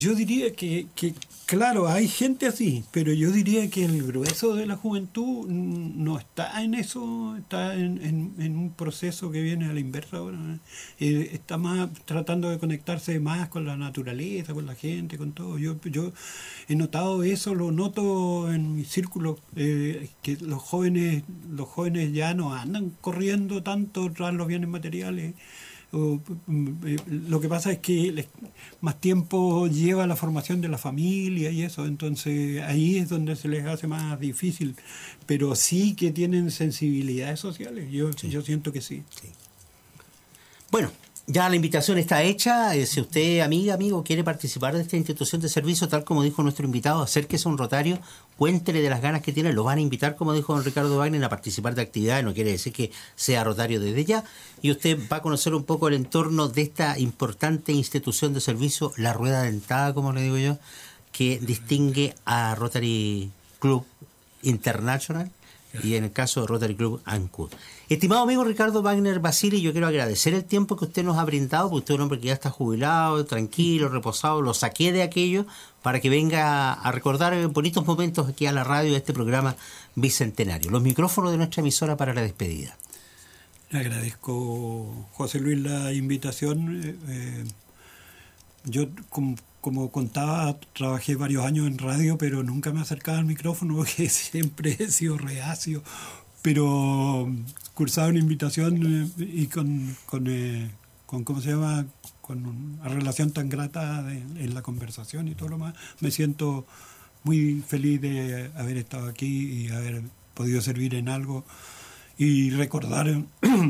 Yo diría que claro, hay gente así, pero yo diría que el grueso de la juventud no está en eso, está en un proceso que viene a la inversa ahora. Está más tratando de conectarse más con la naturaleza, con la gente, con todo. Yo he notado eso, lo noto en mi círculo, que los jóvenes ya no andan corriendo tanto tras los bienes materiales. Lo que pasa es que más tiempo lleva la formación de la familia y eso, entonces ahí es donde se les hace más difícil, pero sí que tienen sensibilidades sociales, yo siento que sí. Bueno, ya la invitación está hecha. Si usted, amigo, quiere participar de esta institución de servicio, tal como dijo nuestro invitado, acérquese a un Rotario, cuéntele de las ganas que tiene. Lo van a invitar, como dijo don Ricardo Wagner, a participar de actividades. No quiere decir que sea Rotario desde ya. Y usted va a conocer un poco el entorno de esta importante institución de servicio, la rueda dentada, como le digo yo, que distingue a Rotary Club International y en el caso de Rotary Club Ancud. Estimado amigo Ricardo Wagner Basili, yo quiero agradecer el tiempo que usted nos ha brindado, porque usted es un hombre que ya está jubilado, tranquilo, reposado, lo saqué de aquello para que venga a recordar bonitos momentos aquí a la radio de este programa bicentenario. Los micrófonos de nuestra emisora para la despedida. Le agradezco, José Luis, la invitación. Yo, como contaba, trabajé varios años en radio, pero nunca me acercaba al micrófono porque siempre he sido reacio. Pero cursaba una invitación y con ¿cómo se llama? Con una relación tan grata en la conversación y todo lo más, me siento muy feliz de haber estado aquí y haber podido servir en algo y recordar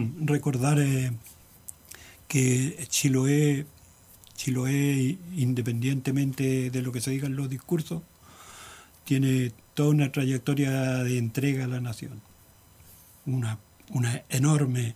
que Chiloé, independientemente de lo que se diga en los discursos, tiene toda una trayectoria de entrega a la nación. Una enorme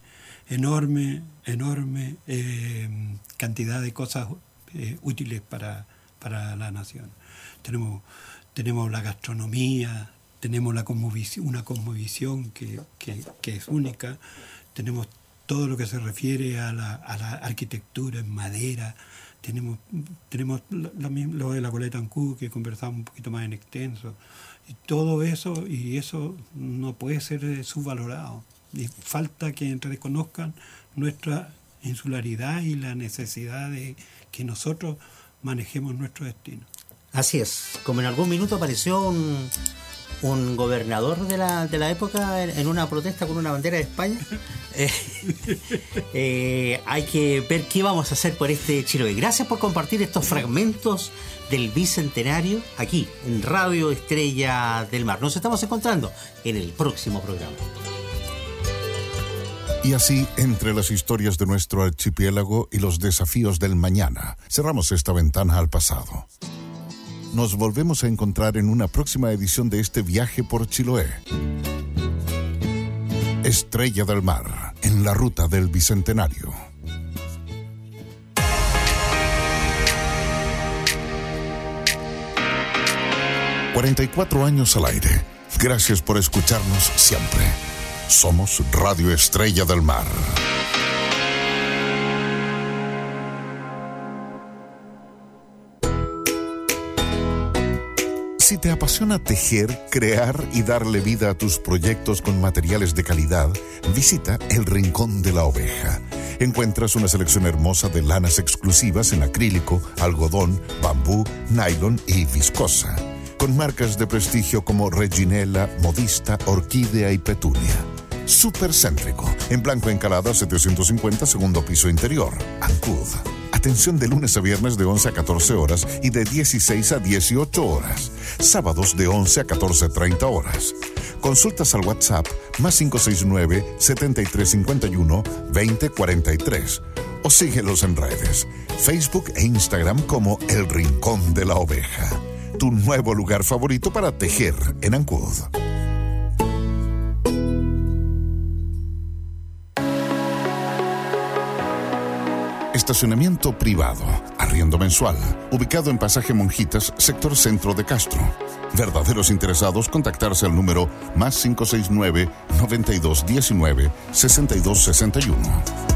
cantidad de cosas útiles para la nación. Tenemos la gastronomía, tenemos una cosmovisión que es única, tenemos todo lo que se refiere a la arquitectura en madera, tenemos lo de la Coleta Ancud, que conversamos un poquito más en extenso, y todo eso, y eso no puede ser subvalorado. Y falta que reconozcan nuestra insularidad y la necesidad de que nosotros manejemos nuestro destino. Así es, como en algún minuto apareció un gobernador de la época en una protesta con una bandera de España. Hay que ver qué vamos a hacer por este Chiloé. Gracias por compartir estos fragmentos del Bicentenario aquí en Radio Estrella del Mar. Nos estamos encontrando en el próximo programa. Y así, entre las historias de nuestro archipiélago y los desafíos del mañana, cerramos esta ventana al pasado. Nos volvemos a encontrar en una próxima edición de este viaje por Chiloé. Estrella del Mar, en la ruta del Bicentenario. ...44 años al aire. Gracias por escucharnos siempre. Somos Radio Estrella del Mar. Si te apasiona tejer, crear y darle vida a tus proyectos con materiales de calidad, visita El Rincón de la Oveja. Encuentras una selección hermosa de lanas exclusivas en acrílico, algodón, bambú, nylon y viscosa, con marcas de prestigio como Reginela, Modista, Orquídea y Petunia. Súper céntrico, en blanco encalada 750, segundo piso interior, Ancud. Atención de lunes a viernes de 11 a 14 horas y de 16 a 18 horas. Sábados de 11 a 14:30 horas. Consultas al WhatsApp +569 7351 2043 o síguelos en redes, Facebook e Instagram como El Rincón de la Oveja. Tu nuevo lugar favorito para tejer en Ancud. Estacionamiento privado, arriendo mensual, ubicado en Pasaje Monjitas, sector centro de Castro. Verdaderos interesados, contactarse al número +569 9219 6261.